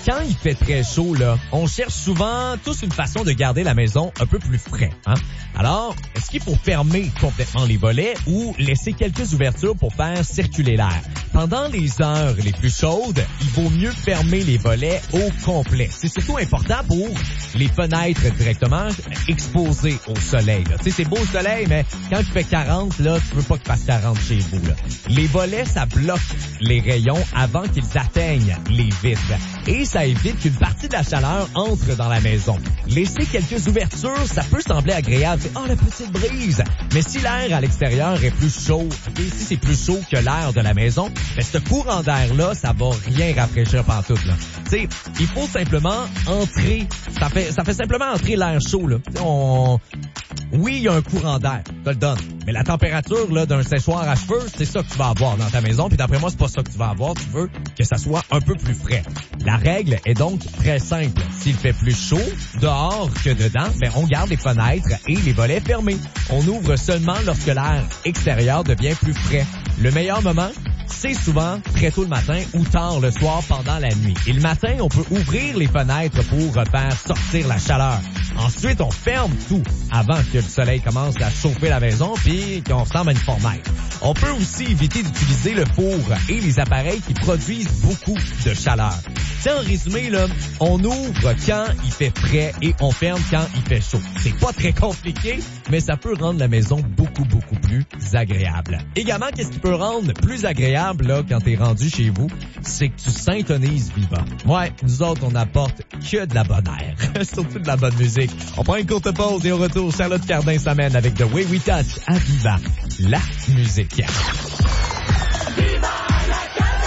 Quand il fait très chaud, là, on cherche souvent tous une façon de garder la maison un peu plus frais. Hein? Alors, est-ce qu'il faut fermer complètement les volets ou laisser quelques ouvertures pour faire circuler l'air? Pendant les heures les plus chaudes, il vaut mieux fermer les volets au complet. C'est surtout important pour les fenêtres directement exposées au soleil. Tu sais, c'est beau le soleil, mais quand il fait 40, là, tu veux pas qu'il fasse 40 chez vous. Là. Les volets, ça bloque les rayons avant qu'ils atteignent les vitres. Et ça évite qu'une partie de la chaleur entre dans la maison. Laisser quelques ouvertures, ça peut sembler agréable. C'est, la petite brise. Mais si l'air à l'extérieur est plus chaud, si c'est plus chaud que l'air de la maison, mais ce courant d'air-là, ça va rien rafraîchir pantoute, là. Tu sais, il faut simplement entrer, ça fait simplement entrer l'air chaud, là. Oui, il y a un courant d'air, je te le donne. Mais la température, là, d'un séchoir à cheveux, c'est ça que tu vas avoir dans ta maison. Puis d'après moi, c'est pas ça que tu vas avoir. Tu veux que ça soit un peu plus frais. La règle est donc très simple. S'il fait plus chaud dehors que dedans, ben, on garde les fenêtres et les volets fermés. On ouvre seulement lorsque l'air extérieur devient plus frais. Le meilleur moment, c'est souvent très tôt le matin ou tard le soir pendant la nuit. Et le matin, on peut ouvrir les fenêtres pour faire sortir la chaleur. Ensuite, on ferme tout avant que le soleil commence à chauffer la maison puis qu'on ressemble à une fournaise. On peut aussi éviter d'utiliser le four et les appareils qui produisent beaucoup de chaleur. C'est en résumé, là, on ouvre quand il fait frais et on ferme quand il fait chaud. C'est pas très compliqué, mais ça peut rendre la maison beaucoup plus agréable. Également, qu'est-ce qui peut rendre plus agréable là quand t'es rendu chez vous, c'est que tu syntonises vivant. Ouais, nous autres, on apporte que de la bonne air, surtout de la bonne musique. On prend une courte pause et au retour, Charlotte Cardin s'amène avec The Way We Touch à Viva, la musique. Viva la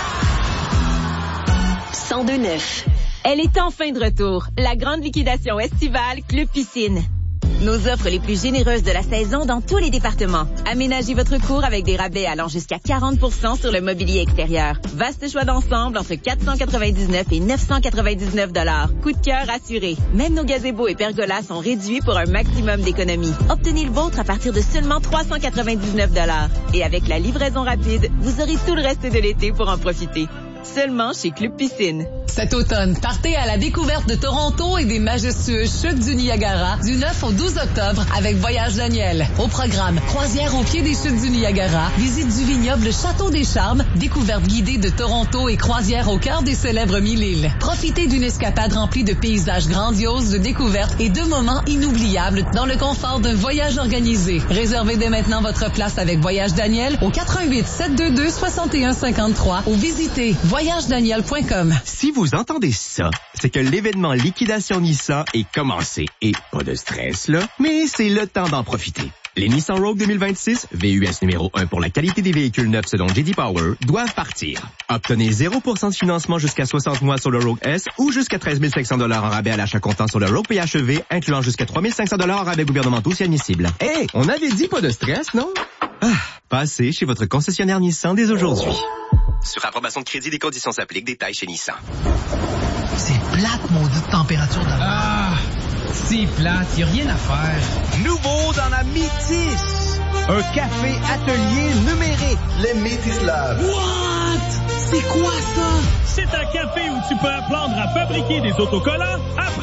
Casa! 102.9. Elle est enfin de retour. La grande liquidation estivale Club Piscine. Nos offres les plus généreuses de la saison dans tous les départements. Aménagez votre cour avec des rabais allant jusqu'à 40% sur le mobilier extérieur. Vaste choix d'ensemble entre 499 et 999 $. Coup de cœur assuré. Même nos gazebos et pergolas sont réduits pour un maximum d'économie. Obtenez le vôtre à partir de seulement 399 $. Et avec la livraison rapide, vous aurez tout le reste de l'été pour en profiter. Seulement chez Club Piscine. Cet automne, partez à la découverte de Toronto et des majestueuses chutes du Niagara du 9 au 12 octobre avec Voyage Daniel. Au programme, croisière au pied des chutes du Niagara, visite du vignoble Château des Charmes, découverte guidée de Toronto et croisière au cœur des célèbres 1000 îles. Profitez d'une escapade remplie de paysages grandioses, de découvertes et de moments inoubliables dans le confort d'un voyage organisé. Réservez dès maintenant votre place avec Voyage Daniel au 88 722 61 53 ou visitez voyagedaniel.com. Si vous entendez ça, c'est que l'événement Liquidation Nissan est commencé. Et pas de stress, là, mais c'est le temps d'en profiter. Les Nissan Rogue 2026, VUS numéro 1 pour la qualité des véhicules neufs selon J.D. Power, doivent partir. Obtenez 0% de financement jusqu'à 60 mois sur le Rogue S ou jusqu'à 13 500 $ en rabais à l'achat comptant sur le Rogue PHEV, incluant jusqu'à 3 500 $ en rabais gouvernementaux si admissible. Hey, on avait dit pas de stress, non? Passez chez votre concessionnaire Nissan dès aujourd'hui. Sur approbation de crédit, des conditions s'appliquent. Détails chez Nissan. C'est plate, maudite température de l'air. C'est plate, y a rien à faire. Nouveau dans la Métis, un café atelier numérique. Les Métis Labs. What? C'est quoi ça? C'est un café où tu peux apprendre à fabriquer des autocollants,